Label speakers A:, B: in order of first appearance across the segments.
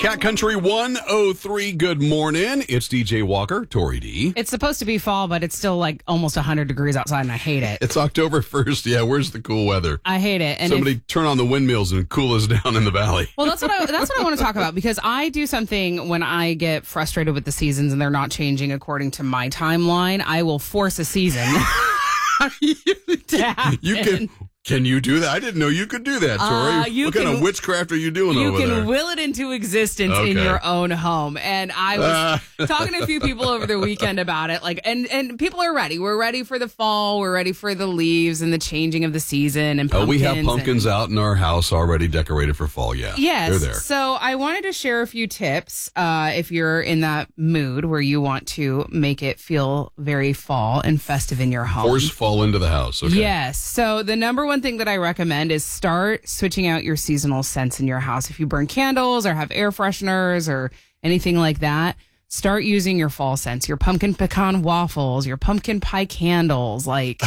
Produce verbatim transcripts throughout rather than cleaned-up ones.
A: Cat Country one oh three, good morning. It's D J Walker, Tori D.
B: It's supposed to be fall, but it's still like almost one hundred degrees outside, and I hate it.
A: It's October first. Yeah, where's the cool weather?
B: I hate it. And
A: Somebody
B: if,
A: turn on the windmills and cool us down in the valley.
B: well, that's what I that's what I want to talk about, because I do something when I get frustrated with the seasons and they're not changing according to my timeline. I will force a season to happen.
A: You can... Can you do that? I didn't know you could do that, Tori.
B: Uh, you
A: what
B: can,
A: kind of witchcraft are you doing
B: you
A: over
B: can
A: there?
B: will it into existence
A: Okay.
B: in your own home. And I was uh. talking to a few people over the weekend about it. Like, and, and people are ready. We're ready for the fall. We're ready for the leaves and the changing of the season. And
A: oh, we have
B: pumpkins
A: pumpkins
B: and,
A: out in our house already decorated for fall. Yeah.
B: Yes.
A: They're there.
B: So I wanted to share a few tips uh, if you're in that mood where you want to make it feel very fall and festive in your home.
A: Force fall into the house. Okay.
B: Yes. So the number one thing that I recommend is start switching out your seasonal scents in your house. If you burn candles or have air fresheners or anything like that, start using your fall scents, your pumpkin pecan waffles, your pumpkin pie candles. Like,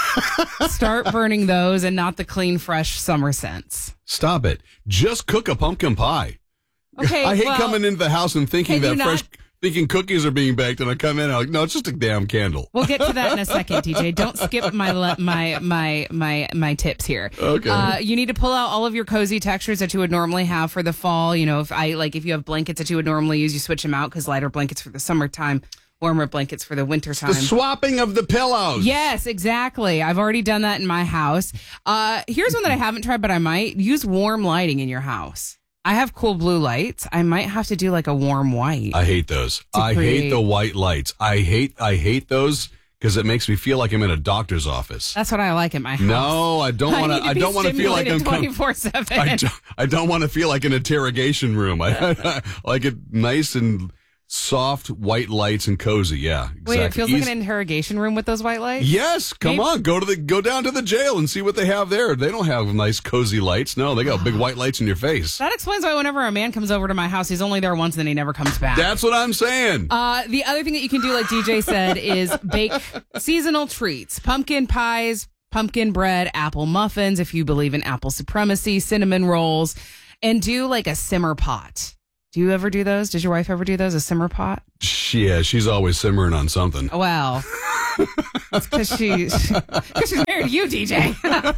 B: start burning those and not the clean, fresh summer scents.
A: Stop it. Just cook a pumpkin pie.
B: Okay.
A: I hate
B: well,
A: coming into the house and thinking that
B: not-
A: fresh... Thinking cookies are being baked, and I come in and I'm like, no, it's just a damn candle.
B: We'll get to that in a second, T J. Don't skip my le- my my my my tips here.
A: Okay.
B: Uh, you need to pull out all of your cozy textures that you would normally have for the fall. You know, if I like, if you have blankets that you would normally use, you switch them out, because lighter blankets for the summertime, warmer blankets for the wintertime.
A: The swapping of the pillows.
B: Yes, exactly. I've already done that in my house. Uh, here's one that I haven't tried, but I might use warm lighting in your house. I have cool blue lights. I might have to do like a warm white.
A: I hate those. I
B: create-
A: hate the white lights. I hate I hate those because it makes me feel like I'm in a doctor's office.
B: That's what I like at my house.
A: No, I don't want to. I, I don't want to feel like I'm
B: twenty-four seven.
A: I don't, I don't want to feel like an interrogation room. I, I like it nice and soft, white lights and cozy. Yeah, exactly.
B: Wait, it feels
A: Easy.
B: like an interrogation room with those white lights?
A: Yes, come
B: Maybe-
A: on, go to the go down to the jail and see what they have there. They don't have nice cozy lights. No, they got big white lights in your face.
B: That explains why whenever a man comes over to my house, he's only there once and then he never comes back.
A: That's what I'm saying.
B: Uh, the other thing that you can do, like D J said, is bake seasonal treats. Pumpkin pies, pumpkin bread, apple muffins, if you believe in apple supremacy, cinnamon rolls, and do like a simmer pot. Do you ever do those? Does your wife ever do those? A simmer pot?
A: Yeah, she's always simmering on something.
B: Well, it's because she, cause she's married to you, D J.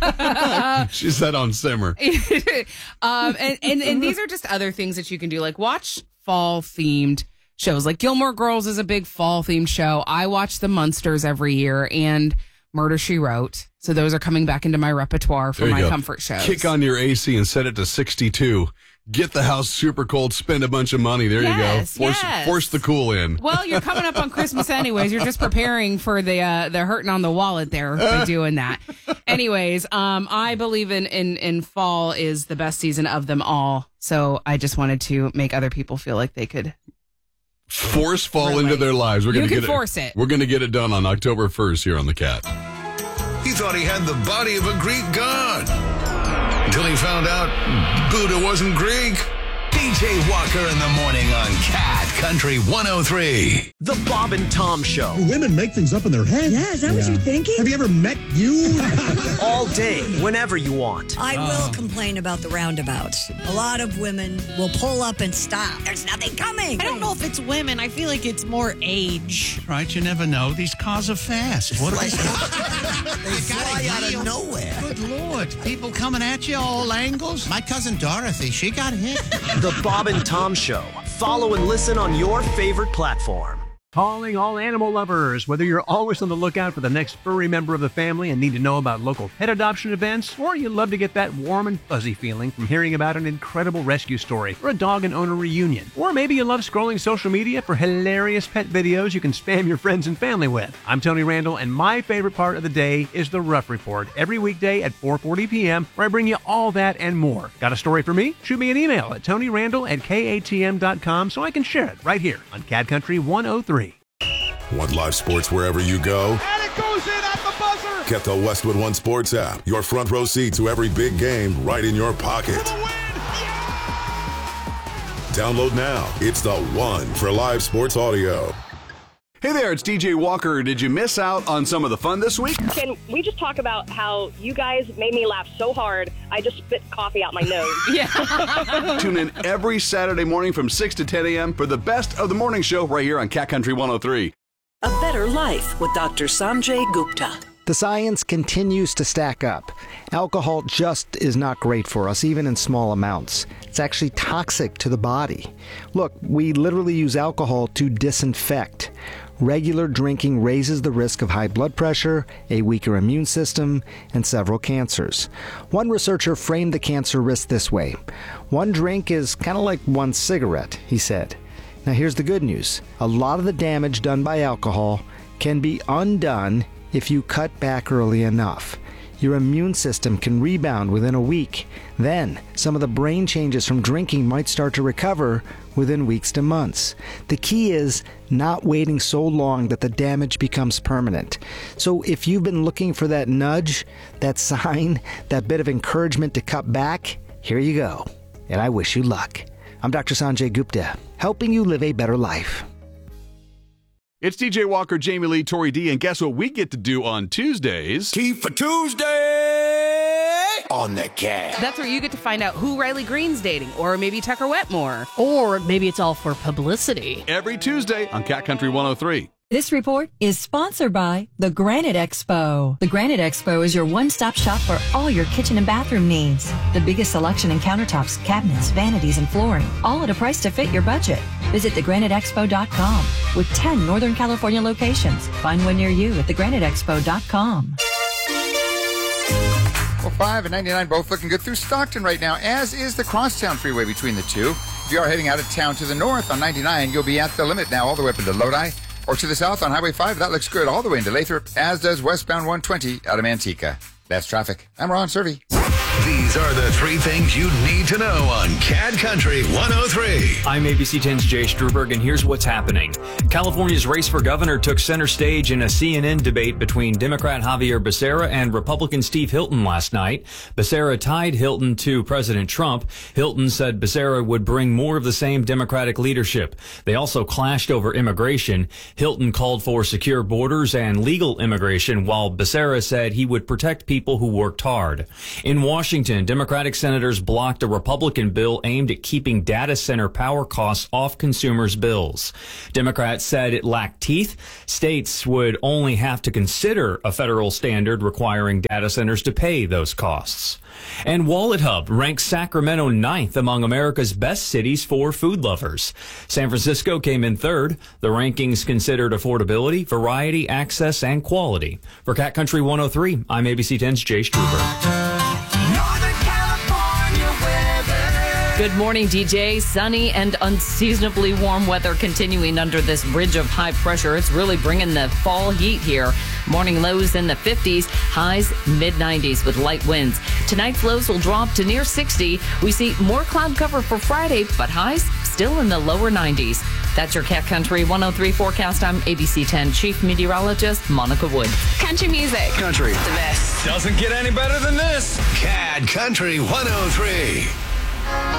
A: She said on simmer.
B: um, and, and, and these are just other things that you can do. Like, watch fall-themed shows. Like, Gilmore Girls is a big fall-themed show. I watch The Munsters every year, and Murder, She Wrote. So those are coming back into my repertoire for
A: There you
B: my
A: go.
B: comfort shows.
A: Kick on your A C and set it to sixty-two. Get the house super cold, spend a bunch of money. There
B: Yes,
A: you go. Force,
B: yes.
A: force the cool in.
B: Well, you're coming up on Christmas anyways. You're just preparing for the uh, the hurting on the wallet there by doing that. Anyways, um, I believe in, in, in fall is the best season of them all. So I just wanted to make other people feel like they could.
A: Force fall
B: Relate.
A: into their lives. We're
B: You
A: gonna
B: can
A: get
B: force it.
A: We're going to get it done on October first here on The Cat.
C: He thought he had the body of a Greek god. Until he found out Buddha wasn't Greek. D J Walker in the morning on Cat Country one oh three.
D: The Bob and Tom Show.
E: Women make things up in their head.
F: Yeah, is that what you're thinking?
E: Have you ever met you?
D: All day, whenever you want.
F: I will complain about the roundabouts. A lot of women will pull up and stop. There's nothing coming.
G: I don't know if it's women. I feel like it's more age.
H: Right, you never know. These cars are fast. What
E: They
H: fly
E: out of nowhere.
H: Good Lord. People coming at you all angles. My cousin Dorothy, she got hit.
D: The Bob and Tom Show. Follow and listen on your favorite platform.
I: Calling all animal lovers. Whether you're always on the lookout for the next furry member of the family and need to know about local pet adoption events, or you love to get that warm and fuzzy feeling from hearing about an incredible rescue story or a dog and owner reunion, or maybe you love scrolling social media for hilarious pet videos you can spam your friends and family with. I'm Tony Randall, and my favorite part of the day is the Rough Report every weekday at four forty p.m. where I bring you all that and more. Got a story for me? Shoot me an email at tonyrandall at k a t m dot com so I can share it right here on Cat Country one oh three.
C: Want live sports wherever you go?
J: And it goes in at the buzzer.
C: Get the Westwood One Sports app. Your front row seat to every big game right in your pocket. Download now. It's the one for live sports audio.
A: Hey there, it's D J Walker. Did you miss out on some of the fun this week?
K: Can we just talk about how you guys made me laugh so hard, I just spit coffee out my nose?
B: Yeah.
A: Tune in every Saturday morning from six to ten a.m. for the best of the morning show right here on Cat Country one oh three.
L: A better life with Doctor Sanjay Gupta.
M: The science continues to stack up. Alcohol just is not great for us, even in small amounts. It's actually toxic to the body. Look, we literally use alcohol to disinfect. Regular drinking raises the risk of high blood pressure, a weaker immune system, and several cancers. One researcher framed the cancer risk this way. One drink is kind of like one cigarette, he said. Now here's the good news. A lot of the damage done by alcohol can be undone if you cut back early enough. Your immune system can rebound within a week. Then, some of the brain changes from drinking might start to recover within weeks to months. The key is not waiting so long that the damage becomes permanent. So if you've been looking for that nudge, that sign, that bit of encouragement to cut back, here you go. And I wish you luck. I'm Doctor Sanjay Gupta, helping you live a better life.
A: It's D J Walker, Jamie Lee, Tori D, and guess what we get to do on Tuesdays?
C: Tea for Tuesday on the Cat.
B: That's where you get to find out who Riley Green's dating, or maybe Tucker Wetmore.
G: Or maybe it's all for publicity.
A: Every Tuesday on Cat Country one oh three.
N: This report is sponsored by the Granite Expo. The Granite Expo is your one-stop shop for all your kitchen and bathroom needs. The biggest selection in countertops, cabinets, vanities, and flooring, all at a price to fit your budget. Visit the granite expo dot com with ten Northern California locations. Find one near you at the granite expo dot com.
O: Well, five and ninety-nine both looking good through Stockton right now, as is the Crosstown Freeway between the two. If you are heading out of town to the north on ninety-nine, you'll be at the limit now all the way up into Lodi. Or to the south on Highway five, that looks good all the way into Lathrop, as does westbound one twenty out of Manteca. That's traffic. I'm Ron Servey.
C: These are the three things you need to know on Cat Country one oh three.
P: I'm A B C ten's Jay Struberg, and here's what's happening. California's race for governor took center stage in a C N N debate between Democrat Javier Becerra and Republican Steve Hilton last night. Becerra tied Hilton to President Trump. Hilton said Becerra would bring more of the same Democratic leadership. They also clashed over immigration. Hilton called for secure borders and legal immigration, while Becerra said he would protect people who worked hard. In Washington, Washington, Democratic senators blocked a Republican bill aimed at keeping data center power costs off consumers' bills. Democrats said it lacked teeth. States would only have to consider a federal standard requiring data centers to pay those costs. And Wallet Hub ranks Sacramento ninth among America's best cities for food lovers. San Francisco came in third. The rankings considered affordability, variety, access, and quality. For Cat Country one oh three, I'm A B C ten's Jay Struber.
G: Good morning, D J. Sunny and unseasonably warm weather continuing under this ridge of high pressure. It's really bringing the fall heat here. Morning lows in the fifties, highs mid nineties with light winds. Tonight's lows will drop to near sixty. We see more cloud cover for Friday, but highs still in the lower nineties. That's your Cat Country one oh three forecast. I'm A B C ten Chief Meteorologist Monica Wood.
Q: Country music.
C: Country.
Q: The best.
C: Doesn't get any better than this. Cat Country one oh three.